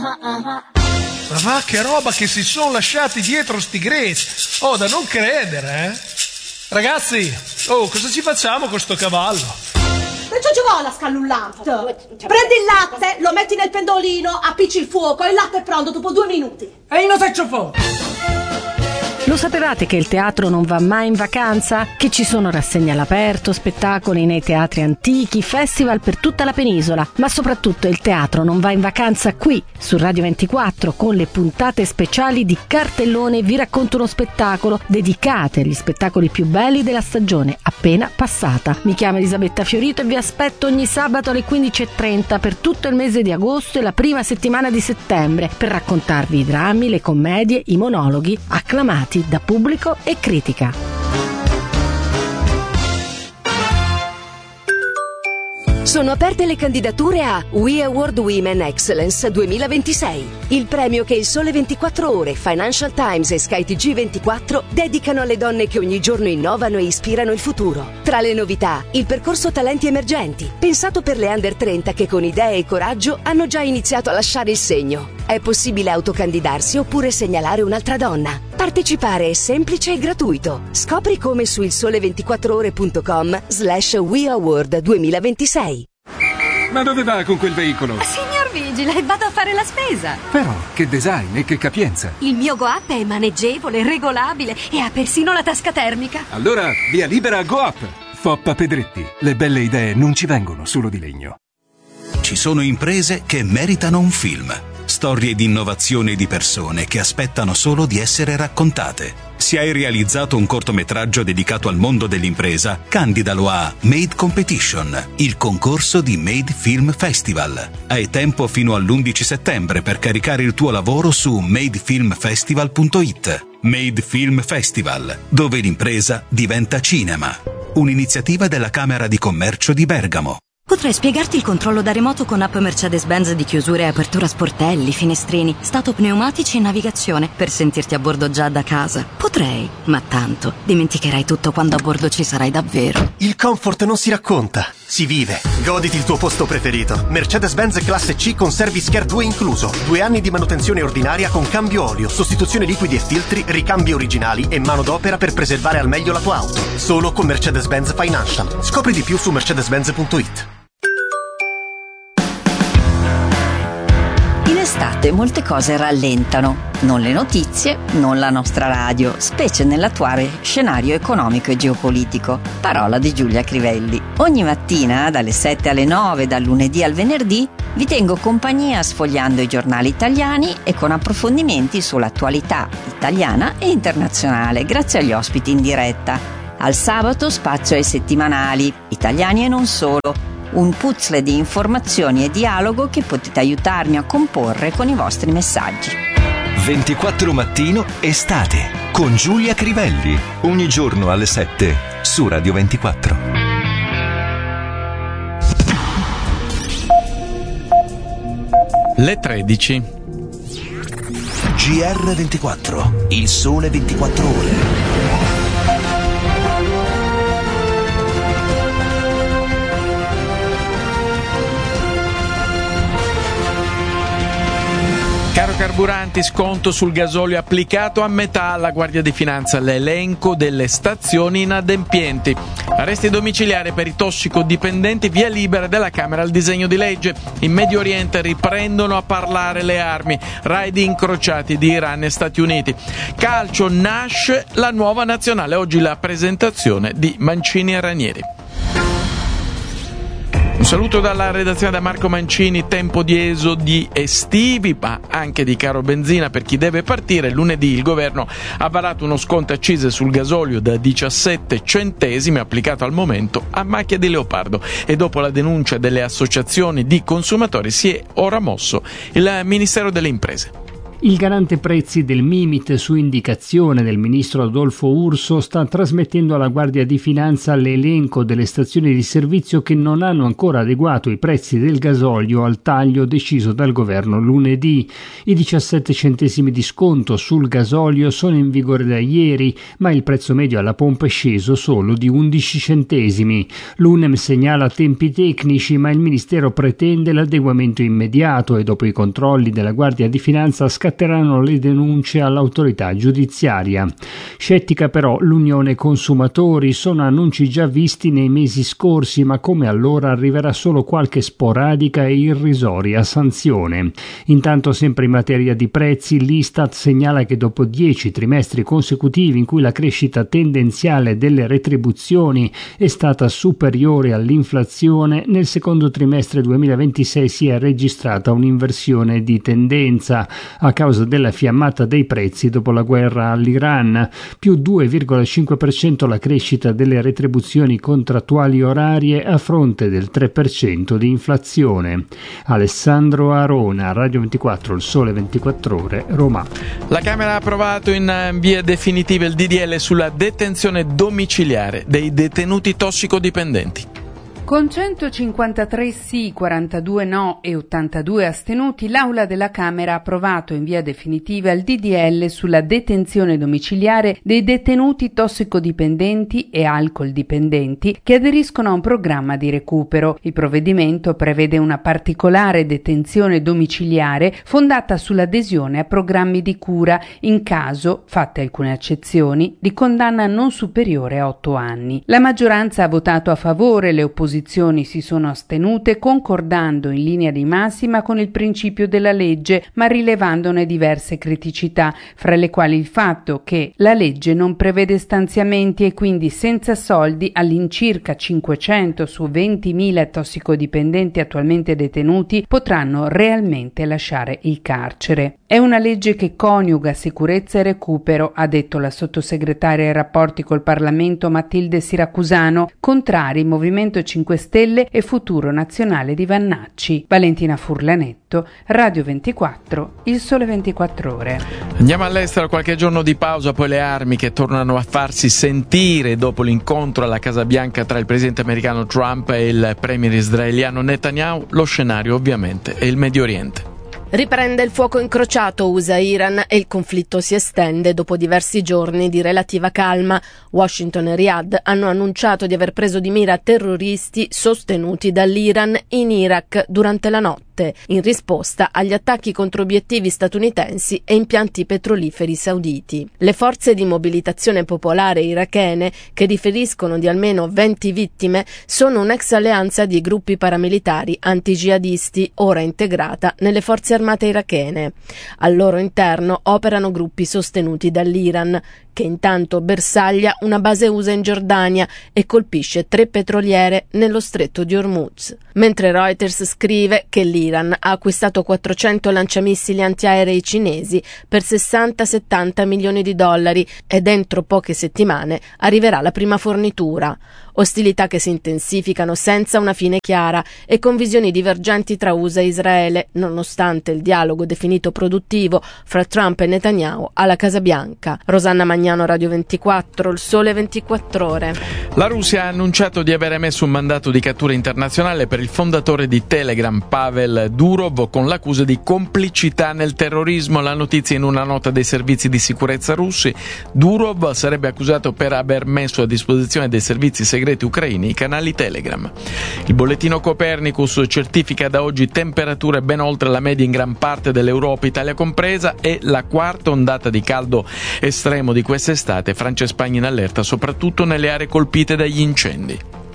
Ma va, che roba che si sono lasciati dietro sti greci! Oh, da non credere, eh! Ragazzi, cosa ci facciamo con sto cavallo? Non ci vuole la scallullante. Prendi il latte, lo metti nel pendolino, appicci il fuoco e il latte è pronto dopo 2 minuti. E io lo faccio fuoco! Lo sapevate che il teatro non va mai in vacanza? Che ci sono rassegne all'aperto, spettacoli nei teatri antichi, festival per tutta la penisola, ma soprattutto il teatro non va in vacanza qui, su Radio 24, con le puntate speciali di Cartellone Vi racconto uno spettacolo, dedicate agli spettacoli più belli della stagione appena passata. Mi chiamo Elisabetta Fiorito e vi aspetto ogni sabato alle 15:30 per tutto il mese di agosto e la prima settimana di settembre per raccontarvi i drammi, le commedie, i monologhi acclamati da pubblico e critica. Sono aperte le candidature a We Award Women Excellence 2026, il premio che il Sole 24 Ore, Financial Times e Sky TG24 dedicano alle donne che ogni giorno innovano e ispirano il futuro. Tra le novità, il percorso Talenti Emergenti, pensato per le under 30 che con idee e coraggio hanno già iniziato a lasciare il segno. È possibile autocandidarsi oppure segnalare un'altra donna. Partecipare è semplice e gratuito. Scopri come su ilsole24ore.com/We Award 2026. Ma dove va con quel veicolo? Signor Vigile, vado a fare la spesa. Però, che design e che capienza. Il mio Go-Up è maneggevole, regolabile e ha persino la tasca termica. Allora, via libera a Go-Up. Foppa Pedretti. Le belle idee non ci vengono solo di legno. Ci sono imprese che meritano un film. Storie di innovazione di persone che aspettano solo di essere raccontate. Se hai realizzato un cortometraggio dedicato al mondo dell'impresa, candidalo a Made Competition, il concorso di Made Film Festival. Hai tempo fino all'11 settembre per caricare il tuo lavoro su madefilmfestival.it. Made Film Festival, dove l'impresa diventa cinema. Un'iniziativa della Camera di Commercio di Bergamo. Potrei spiegarti il controllo da remoto con app Mercedes-Benz di chiusura e apertura sportelli, finestrini, stato pneumatici e navigazione per sentirti a bordo già da casa. Potrei, ma tanto dimenticherai tutto quando a bordo ci sarai davvero. Il comfort non si racconta, si vive. Goditi il tuo posto preferito. Mercedes-Benz classe C con Service Care 2 incluso. 2 anni di manutenzione ordinaria con cambio olio, sostituzione liquidi e filtri, ricambi originali e manodopera per preservare al meglio la tua auto. Solo con Mercedes-Benz Financial. Scopri di più su mercedes-benz.it. In estate molte cose rallentano, non le notizie, non la nostra radio, specie nell'attuale scenario economico e geopolitico. Parola di Giulia Crivelli. Ogni mattina, dalle 7 alle 9, dal lunedì al venerdì, vi tengo compagnia sfogliando i giornali italiani e con approfondimenti sull'attualità italiana e internazionale, grazie agli ospiti in diretta. Al sabato spazio ai settimanali, italiani e non solo. Un puzzle di informazioni e dialogo che potete aiutarmi a comporre con i vostri messaggi. 24 mattino estate con Giulia Crivelli, ogni giorno alle 7 su Radio 24. Le 13. GR24, il sole 24 ore. Caro carburanti, sconto sul gasolio applicato a metà alla Guardia di Finanza, l'elenco delle stazioni inadempienti. Arresti domiciliari per i tossicodipendenti, via libera della Camera al disegno di legge. In Medio Oriente riprendono a parlare le armi, raid incrociati di Iran e Stati Uniti. Calcio, nasce la nuova nazionale, oggi la presentazione di Mancini e Ranieri. Un saluto dalla redazione da Marco Mancini. Tempo di esodi estivi, ma anche di caro benzina per chi deve partire. Lunedì il governo ha varato uno sconto accise sul gasolio da 17 centesimi applicato al momento a macchia di leopardo, e dopo la denuncia delle associazioni di consumatori si è ora mosso il Ministero delle Imprese. Il garante prezzi del Mimit, su indicazione del ministro Adolfo Urso, sta trasmettendo alla Guardia di Finanza l'elenco delle stazioni di servizio che non hanno ancora adeguato i prezzi del gasolio al taglio deciso dal governo lunedì. I 17 centesimi di sconto sul gasolio sono in vigore da ieri, ma il prezzo medio alla pompa è sceso solo di 11 centesimi. L'UNEM segnala tempi tecnici, ma il ministero pretende l'adeguamento immediato e dopo i controlli della Guardia di Finanza scatteranno le denunce all'autorità giudiziaria. Scettica però l'Unione Consumatori, sono annunci già visti nei mesi scorsi, ma come allora arriverà solo qualche sporadica e irrisoria sanzione. Intanto, sempre in materia di prezzi, l'Istat segnala che dopo 10 trimestri consecutivi in cui la crescita tendenziale delle retribuzioni è stata superiore all'inflazione, nel secondo trimestre 2026 si è registrata un'inversione di tendenza a causa della fiammata dei prezzi dopo la guerra all'Iran, più 2,5% la crescita delle retribuzioni contrattuali orarie a fronte del 3% di inflazione. Alessandro Arona, Radio 24, Il Sole 24 Ore, Roma. La Camera ha approvato in via definitiva il DDL sulla detenzione domiciliare dei detenuti tossicodipendenti. Con 153 sì, 42 no e 82 astenuti, l'Aula della Camera ha approvato in via definitiva il DDL sulla detenzione domiciliare dei detenuti tossicodipendenti e alcoldipendenti che aderiscono a un programma di recupero. Il provvedimento prevede una particolare detenzione domiciliare fondata sull'adesione a programmi di cura in caso, fatte alcune eccezioni, di condanna non superiore a 8 anni. La maggioranza ha votato a favore, le opposizioni si sono astenute, concordando in linea di massima con il principio della legge, ma rilevandone diverse criticità, fra le quali il fatto che la legge non prevede stanziamenti e quindi senza soldi all'incirca 500 su 20.000 tossicodipendenti attualmente detenuti potranno realmente lasciare il carcere. È una legge che coniuga sicurezza e recupero, ha detto la sottosegretaria ai rapporti col Parlamento Matilde Siracusano, contrari Movimento 5 Stelle e Futuro Nazionale di Vannacci. Valentina Furlanetto, Radio 24, Il Sole 24 Ore. Andiamo all'estero, qualche giorno di pausa, poi le armi che tornano a farsi sentire dopo l'incontro alla Casa Bianca tra il presidente americano Trump e il premier israeliano Netanyahu. Lo scenario ovviamente è il Medio Oriente. Riprende il fuoco incrociato USA-Iran e il conflitto si estende dopo diversi giorni di relativa calma. Washington e Riyadh hanno annunciato di aver preso di mira terroristi sostenuti dall'Iran in Iraq durante la notte, in risposta agli attacchi contro obiettivi statunitensi e impianti petroliferi sauditi. Le forze di mobilitazione popolare irachene, che riferiscono di almeno 20 vittime, sono un'ex alleanza di gruppi paramilitari anti-jihadisti, ora integrata nelle forze armate irachene. Al loro interno operano gruppi sostenuti dall'Iran, che intanto bersaglia una base USA in Giordania e colpisce 3 petroliere nello stretto di Hormuz. Mentre Reuters scrive che l'Iran ha acquistato 400 lanciamissili antiaerei cinesi per 60-70 milioni di dollari e dentro poche settimane arriverà la prima fornitura. Ostilità che si intensificano senza una fine chiara e con visioni divergenti tra USA e Israele, nonostante il dialogo definito produttivo fra Trump e Netanyahu alla Casa Bianca. Rosanna Magnano, Radio 24, Il Sole 24 Ore. La Russia ha annunciato di aver emesso un mandato di cattura internazionale per il fondatore di Telegram, Pavel Durov, con l'accusa di complicità nel terrorismo. La notizia in una nota dei servizi di sicurezza russi. Durov sarebbe accusato per aver messo a disposizione dei servizi segreti ucraini i canali Telegram. Il bollettino Copernicus certifica da oggi temperature ben oltre la media in gran parte dell'Europa, Italia compresa, e la quarta ondata di caldo estremo di quest'estate. Francia e Spagna in allerta, soprattutto nelle aree colpite dagli incendi.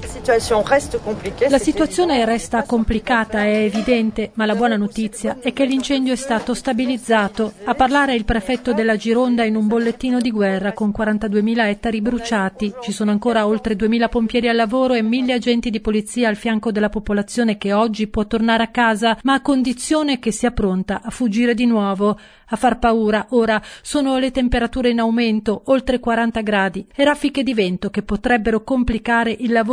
La situazione resta complicata, è evidente, ma la buona notizia è che l'incendio è stato stabilizzato. A parlare è il prefetto della Gironda in un bollettino di guerra con 42.000 ettari bruciati. Ci sono ancora oltre 2.000 pompieri al lavoro e 1.000 agenti di polizia al fianco della popolazione che oggi può tornare a casa, ma a condizione che sia pronta a fuggire di nuovo. A far paura ora sono le temperature in aumento, oltre 40 gradi, e raffiche di vento che potrebbero complicare il lavoro dei servizi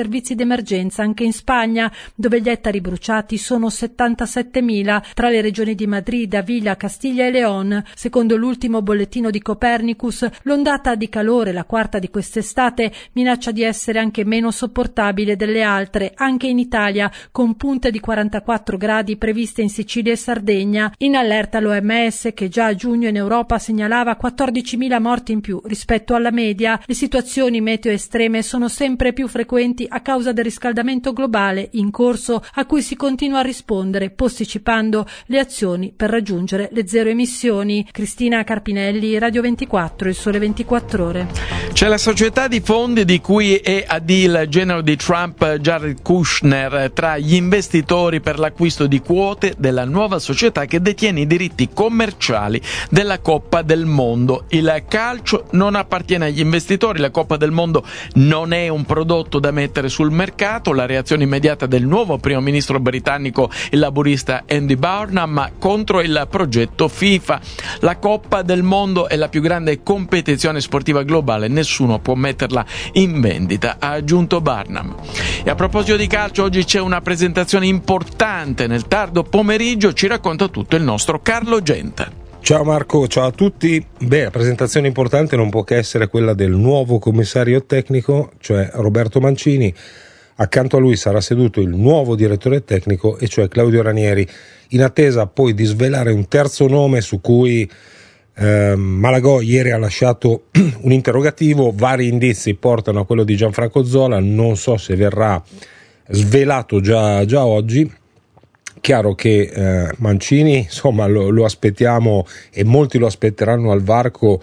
servizi d'emergenza anche in Spagna, dove gli ettari bruciati sono 77.000 tra le regioni di Madrid, Ávila, Castiglia e León. Secondo l'ultimo bollettino di Copernicus, l'ondata di calore, la quarta di quest'estate, minaccia di essere anche meno sopportabile delle altre, anche in Italia, con punte di 44 gradi previste in Sicilia e Sardegna. In allerta l'OMS, che già a giugno in Europa segnalava 14.000 morti in più rispetto alla media. Le situazioni meteo estreme sono sempre più frequenti a causa del riscaldamento globale in corso, a cui si continua a rispondere posticipando le azioni per raggiungere le zero emissioni. Cristina Carpinelli, Radio 24, Il Sole 24 Ore. C'è la società di fondi di cui è a deal genero di Trump, Jared Kushner, tra gli investitori per l'acquisto di quote della nuova società che detiene i diritti commerciali della Coppa del Mondo. Il calcio non appartiene agli investitori, la Coppa del Mondo non è un prodotto da mettere sul mercato. La reazione immediata del nuovo primo ministro britannico, il laburista Andy Burnham, contro il progetto FIFA. La Coppa del Mondo è la più grande competizione sportiva globale, nessuno può metterla in vendita, ha aggiunto Burnham. E a proposito di calcio, oggi c'è una presentazione importante nel tardo pomeriggio, ci racconta tutto il nostro Carlo Genta. Ciao Marco, ciao a tutti. La presentazione importante non può che essere quella del nuovo commissario tecnico, cioè Roberto Mancini. Accanto a lui sarà seduto il nuovo direttore tecnico, e cioè Claudio Ranieri, in attesa poi di svelare un terzo nome su cui Malagò ieri ha lasciato un interrogativo. Vari indizi portano a quello di Gianfranco Zola, non so se verrà svelato già oggi. Chiaro che Mancini, insomma, lo aspettiamo, e molti lo aspetteranno al varco,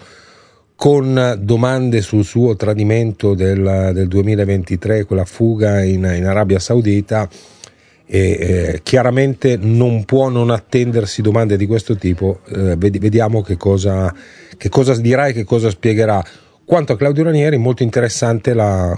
con domande sul suo tradimento del 2023, quella fuga in Arabia Saudita, e chiaramente non può non attendersi domande di questo tipo. Vediamo che cosa dirà e che cosa spiegherà. Quanto a Claudio Ranieri, molto interessante la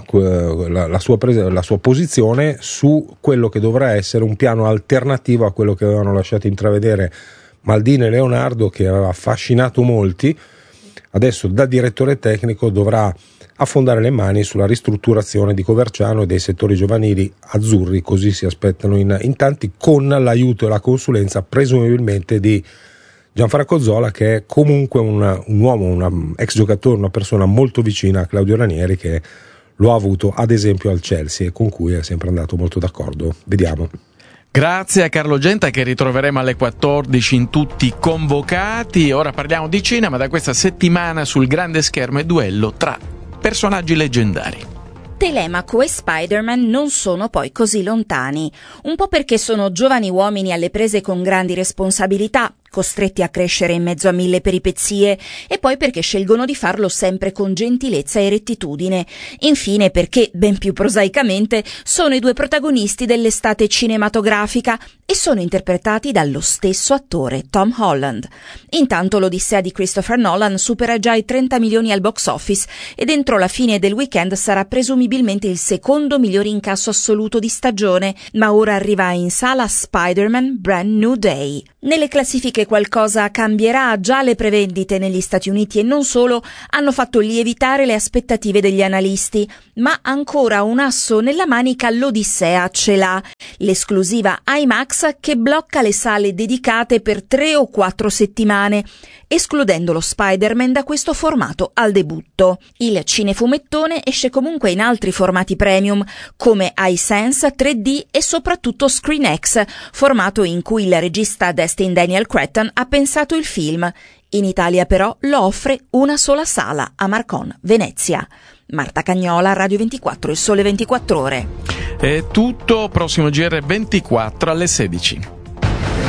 sua posizione su quello che dovrà essere un piano alternativo a quello che avevano lasciato intravedere Maldini e Leonardo, che aveva affascinato molti. Adesso da direttore tecnico dovrà affondare le mani sulla ristrutturazione di Coverciano e dei settori giovanili azzurri, così si aspettano in tanti, con l'aiuto e la consulenza presumibilmente di Gianfranco Zola, che è comunque un uomo, un ex giocatore, una persona molto vicina a Claudio Ranieri, che lo ha avuto ad esempio al Chelsea e con cui è sempre andato molto d'accordo. Vediamo. Grazie a Carlo Genta, che ritroveremo alle 14 in tutti i convocati. Ora parliamo di cinema. Da questa settimana sul grande schermo è duello tra personaggi leggendari. Telemaco e Spider-Man non sono poi così lontani, un po' perché sono giovani uomini alle prese con grandi responsabilità, costretti a crescere in mezzo a 1000 peripezie, e poi perché scelgono di farlo sempre con gentilezza e rettitudine. Infine perché, ben più prosaicamente, sono i due protagonisti dell'estate cinematografica e sono interpretati dallo stesso attore, Tom Holland. Intanto l'Odissea di Christopher Nolan supera già i 30 milioni al box office ed entro la fine del weekend sarà presumibilmente il secondo miglior incasso assoluto di stagione, ma ora arriva in sala Spider-Man Brand New Day. Nelle classifiche qualcosa cambierà. Già le prevendite negli Stati Uniti e non solo hanno fatto lievitare le aspettative degli analisti, ma ancora un asso nella manica l'Odissea ce l'ha, l'esclusiva IMAX che blocca le sale dedicate per 3 o 4 settimane, escludendo lo Spider-Man da questo formato al debutto. Il cinefumettone esce comunque in altri formati premium come iSense, 3D e soprattutto ScreenX, formato in cui il regista Destin Daniel Cretton ha pensato il film. In Italia però lo offre una sola sala, a Marcon, Venezia. Marta Cagnola, Radio 24, Il Sole 24 Ore. È tutto, prossimo GR 24 alle 16.